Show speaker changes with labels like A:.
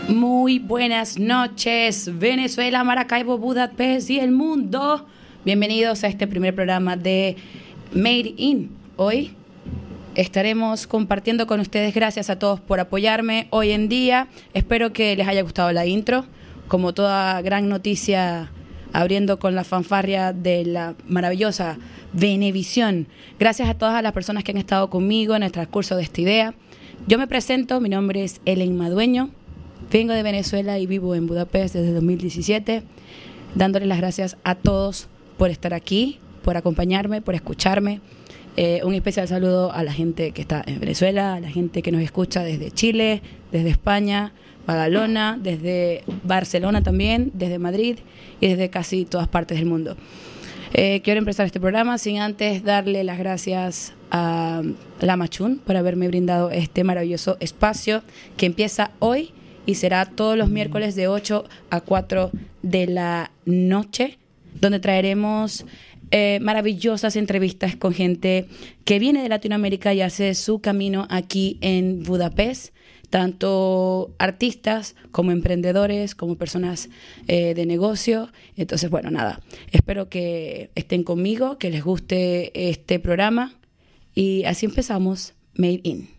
A: Muy buenas noches, Venezuela, Maracaibo, Budapest y el mundo. Bienvenidos a este primer programa de Made in. Hoy estaremos compartiendo con ustedes. Gracias a todos por apoyarme hoy en día. Espero que les haya gustado la intro. Como toda gran noticia, abriendo con la fanfarria de la maravillosa Venevisión. Gracias a todas las personas que han estado conmigo en el transcurso de esta idea. Yo me presento, mi nombre es Ellen Madueño. Vengo de Venezuela y vivo en Budapest desde 2017, dándoles las gracias a todos por estar aquí, por acompañarme, por escucharme. Un especial saludo a la gente que está en Venezuela, a la gente que nos escucha desde Chile, desde España, Badalona, desde Barcelona también, desde Madrid y desde casi todas partes del mundo. Quiero empezar este programa sin antes darle las gracias a Lama Chun por haberme brindado este maravilloso espacio que empieza hoy y será todos los miércoles de 8 a 4 de la noche, donde traeremos maravillosas entrevistas con gente que viene de Latinoamérica y hace su camino aquí en Budapest, tanto artistas como emprendedores, como personas de negocio. Entonces, bueno, nada, espero que estén conmigo, que les guste este programa y así empezamos Made in.